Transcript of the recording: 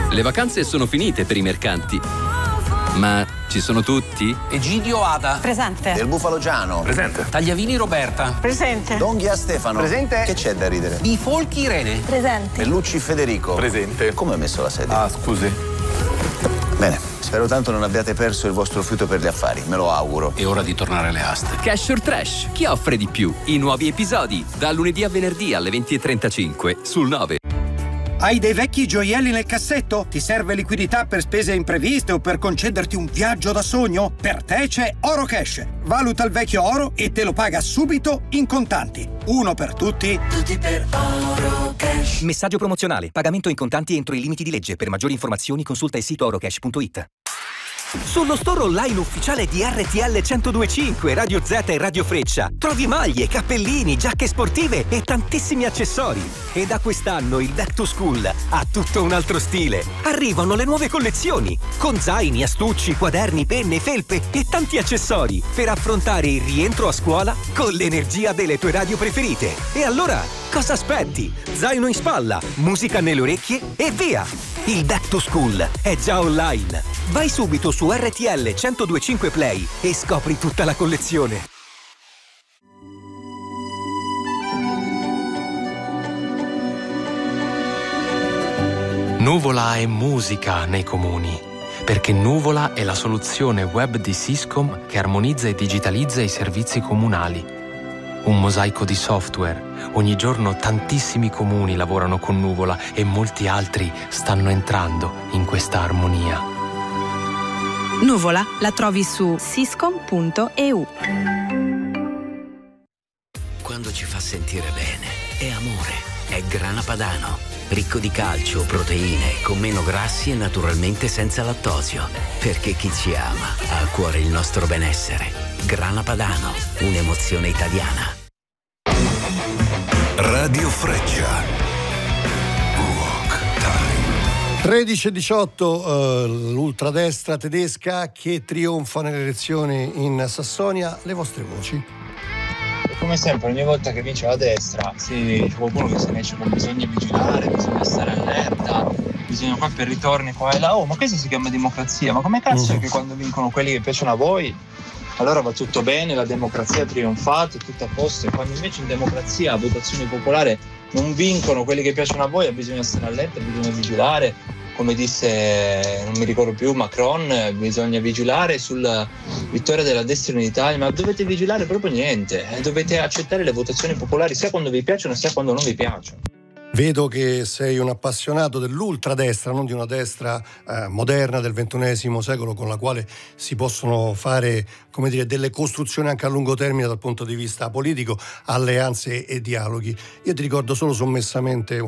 Le vacanze sono finite per i mercanti. Ma ci sono tutti? Egidio Ada. Presente. Del Bufalo Giano. Presente. Tagliavini Roberta. Presente. Donghia Stefano. Presente. Che c'è da ridere? Bifolchi Irene. Presente. Bellucci Federico. Presente. Come hai messo la sedia? Ah, scusi. Bene, spero tanto non abbiate perso il vostro fiuto per gli affari, me lo auguro. È ora di tornare alle aste. Cash or Trash, chi offre di più? I nuovi episodi, da lunedì a venerdì alle 20:35 sul 9. Hai dei vecchi gioielli nel cassetto? Ti serve liquidità per spese impreviste o per concederti un viaggio da sogno? Per te c'è Oro Cash. Valuta il vecchio oro e te lo paga subito in contanti. Uno per tutti, tutti per Oro Cash. Messaggio promozionale. Pagamento in contanti entro i limiti di legge. Per maggiori informazioni consulta il sito orocash.it. Sullo store online ufficiale di RTL 102.5, Radio Z e Radio Freccia trovi maglie, cappellini, giacche sportive e tantissimi accessori. E da quest'anno il Back to School ha tutto un altro stile. Arrivano le nuove collezioni con zaini, astucci, quaderni, penne, felpe e tanti accessori per affrontare il rientro a scuola con l'energia delle tue radio preferite. E allora, cosa aspetti? Zaino in spalla, musica nelle orecchie e via! Il Back to School è già online. Vai subito su RTL 102.5 Play e scopri tutta la collezione. Nuvola è musica nei comuni, perché Nuvola è la soluzione web di Syscom che armonizza e digitalizza i servizi comunali. Un mosaico di software. Ogni giorno tantissimi comuni lavorano con Nuvola e molti altri stanno entrando in questa armonia. Nuvola la trovi su syscom.eu. Quando ci fa sentire bene è amore, è Grana Padano, ricco di calcio, proteine, con meno grassi e naturalmente senza lattosio, perché chi ci ama ha a cuore il nostro benessere. Grana Padano, un'emozione italiana. Radio Freccia. 13-18, l'ultradestra tedesca che trionfa nelle elezioni in Sassonia. Le vostre voci? Come sempre, ogni volta che vince la destra c'è qualcuno che se ne esce con bisogna vigilare, bisogna stare allerta, bisogna qua per ritorni qua e là. Oh, ma questo si chiama democrazia? Ma come cazzo è che quando vincono quelli che piacciono a voi allora va tutto bene, la democrazia ha trionfato, è tutto a posto, e quando invece in democrazia a votazione popolare non vincono quelli che piacciono a voi, bisogna stare allerta, bisogna vigilare, come disse, non mi ricordo più, Macron, bisogna vigilare sulla vittoria della destra in Italia, ma dovete vigilare proprio niente, dovete accettare le votazioni popolari sia quando vi piacciono sia quando non vi piacciono. Vedo che sei un appassionato dell'ultradestra, non di una destra moderna del XXI secolo con la quale si possono fare, come dire, delle costruzioni anche a lungo termine dal punto di vista politico, alleanze e dialoghi. Io ti ricordo solo sommessamente